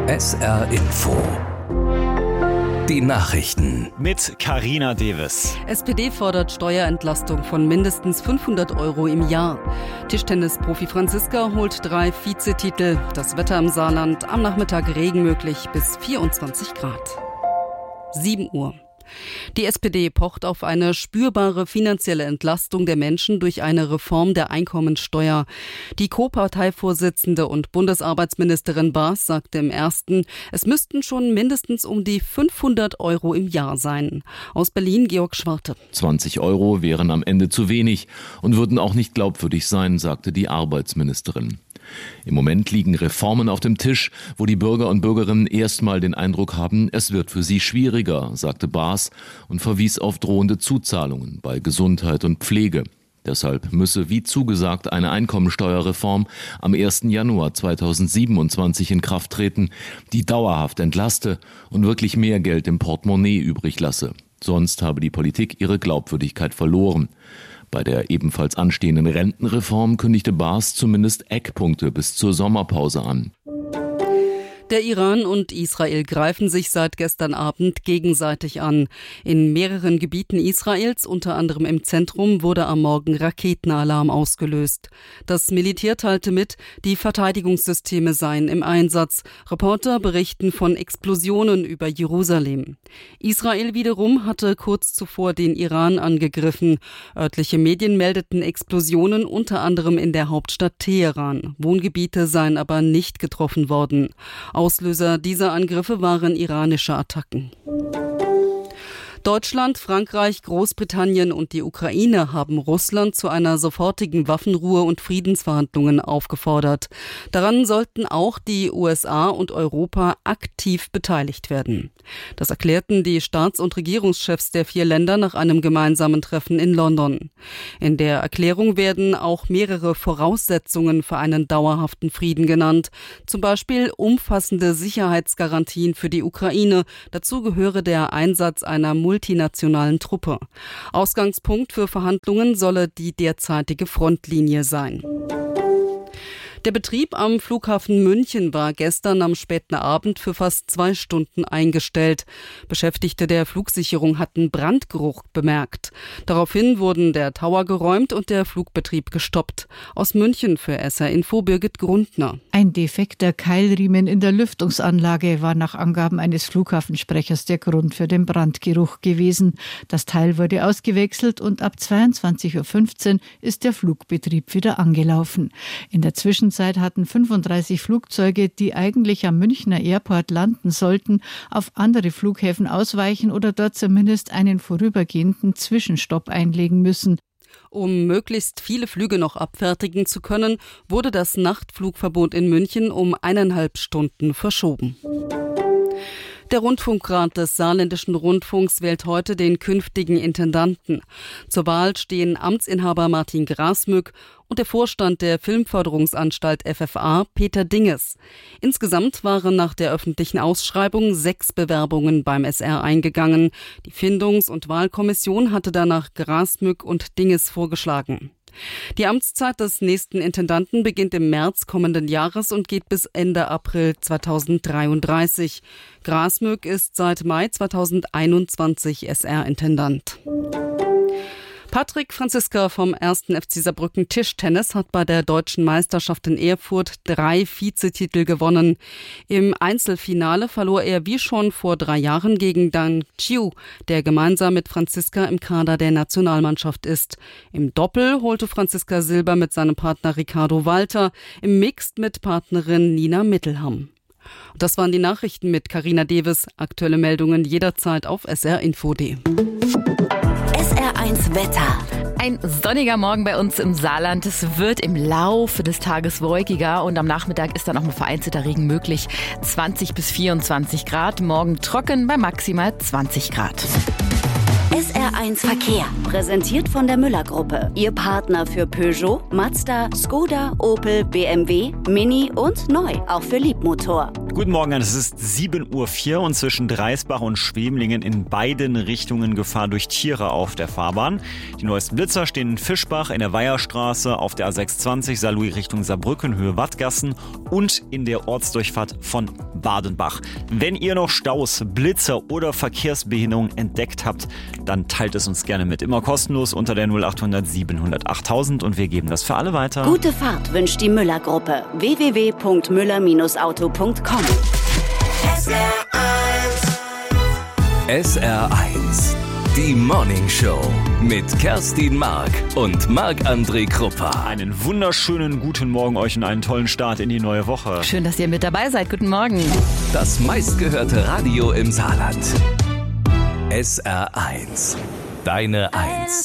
SR Info. Die Nachrichten. Mit Carina Deves. SPD fordert Steuerentlastung von mindestens 500 € im Jahr. Tischtennisprofi Franziska holt 3 Vizetitel. Das Wetter im Saarland, am Nachmittag Regen möglich bis 24 Grad. 7 Uhr. Die SPD pocht auf eine spürbare finanzielle Entlastung der Menschen durch eine Reform der Einkommensteuer. Die Co-Parteivorsitzende und Bundesarbeitsministerin Baas sagte im Ersten, es müssten schon mindestens um die 500 € im Jahr sein. Aus Berlin Georg Schwarte. 20 € wären am Ende zu wenig und würden auch nicht glaubwürdig sein, sagte die Arbeitsministerin. Im Moment liegen Reformen auf dem Tisch, wo die Bürger und Bürgerinnen erstmal den Eindruck haben, es wird für sie schwieriger, sagte Baas und verwies auf drohende Zuzahlungen bei Gesundheit und Pflege. Deshalb müsse, wie zugesagt, eine Einkommensteuerreform am 1. Januar 2027 in Kraft treten, die dauerhaft entlaste und wirklich mehr Geld im Portemonnaie übrig lasse. Sonst habe die Politik ihre Glaubwürdigkeit verloren. Bei der ebenfalls anstehenden Rentenreform kündigte Baas zumindest Eckpunkte bis zur Sommerpause an. Der Iran und Israel greifen sich seit gestern Abend gegenseitig an. In mehreren Gebieten Israels, unter anderem im Zentrum, wurde am Morgen Raketenalarm ausgelöst. Das Militär teilte mit, die Verteidigungssysteme seien im Einsatz. Reporter berichten von Explosionen über Jerusalem. Israel wiederum hatte kurz zuvor den Iran angegriffen. Örtliche Medien meldeten Explosionen unter anderem in der Hauptstadt Teheran. Wohngebiete seien aber nicht getroffen worden. Auslöser dieser Angriffe waren iranische Attacken. Deutschland, Frankreich, Großbritannien und die Ukraine haben Russland zu einer sofortigen Waffenruhe und Friedensverhandlungen aufgefordert. Daran sollten auch die USA und Europa aktiv beteiligt werden. Das erklärten die Staats- und Regierungschefs der 4 Länder nach einem gemeinsamen Treffen in London. In der Erklärung werden auch mehrere Voraussetzungen für einen dauerhaften Frieden genannt. Zum Beispiel umfassende Sicherheitsgarantien für die Ukraine. Dazu gehöre der Einsatz einer multinationalen Truppe. Ausgangspunkt für Verhandlungen solle die derzeitige Frontlinie sein. Der Betrieb am Flughafen München war gestern am späten Abend für fast 2 Stunden eingestellt. Beschäftigte der Flugsicherung hatten Brandgeruch bemerkt. Daraufhin wurden der Tower geräumt und der Flugbetrieb gestoppt. Aus München für SR Info Birgit Grundner. Ein defekter Keilriemen in der Lüftungsanlage war nach Angaben eines Flughafensprechers der Grund für den Brandgeruch gewesen. Das Teil wurde ausgewechselt und ab 22:15 Uhr ist der Flugbetrieb wieder angelaufen. In der Zwischenzeit hatten 35 Flugzeuge, die eigentlich am Münchner Airport landen sollten, auf andere Flughäfen ausweichen oder dort zumindest einen vorübergehenden Zwischenstopp einlegen müssen. Um möglichst viele Flüge noch abfertigen zu können, wurde das Nachtflugverbot in München um 1,5 Stunden verschoben. Der Rundfunkrat des Saarländischen Rundfunks wählt heute den künftigen Intendanten. Zur Wahl stehen Amtsinhaber Martin Grasmück und der Vorstand der Filmförderungsanstalt FFA Peter Dinges. Insgesamt waren nach der öffentlichen Ausschreibung 6 Bewerbungen beim SR eingegangen. Die Findungs- und Wahlkommission hatte danach Grasmück und Dinges vorgeschlagen. Die Amtszeit des nächsten Intendanten beginnt im März kommenden Jahres und geht bis Ende April 2033. Grasmück ist seit Mai 2021 SR-Intendant. Patrick Franziska vom 1. FC Saarbrücken Tischtennis hat bei der Deutschen Meisterschaft in Erfurt 3 Vizetitel gewonnen. Im Einzelfinale verlor er wie schon vor 3 Jahren gegen Dang Chiu, der gemeinsam mit Franziska im Kader der Nationalmannschaft ist. Im Doppel holte Franziska Silber mit seinem Partner Ricardo Walter, im Mixed mit Partnerin Nina Mittelham. Das waren die Nachrichten mit Carina Deves. Aktuelle Meldungen jederzeit auf srinfo.de. SR1 Wetter. Ein sonniger Morgen bei uns im Saarland. Es wird im Laufe des Tages wolkiger und am Nachmittag ist dann auch mal vereinzelter Regen möglich. 20 bis 24 Grad. Morgen trocken bei maximal 20 Grad. SR1 Verkehr, präsentiert von der Müller-Gruppe. Ihr Partner für Peugeot, Mazda, Skoda, Opel, BMW, Mini und neu, auch für Liebmotor. Guten Morgen, es ist 7:04 Uhr und zwischen Dreisbach und Schwemlingen in beiden Richtungen Gefahr durch Tiere auf der Fahrbahn. Die neuesten Blitzer stehen in Fischbach, in der Weiherstraße, auf der A620 Saarlouis Richtung Saarbrücken, Höhe Wattgassen und in der Ortsdurchfahrt von Badenbach. Wenn ihr noch Staus, Blitzer oder Verkehrsbehinderungen entdeckt habt, dann teilt es uns gerne mit. Immer kostenlos unter der 0800 700 8000 und wir geben das für alle weiter. Gute Fahrt wünscht die Müller-Gruppe. www.müller-auto.com. SR1, die Morning Show mit Kerstin Mark und Marc-André Kruppa. Einen wunderschönen guten Morgen euch und einen tollen Start in die neue Woche. Schön, dass ihr mit dabei seid. Guten Morgen. Das meistgehörte Radio im Saarland. SR1, deine Eins.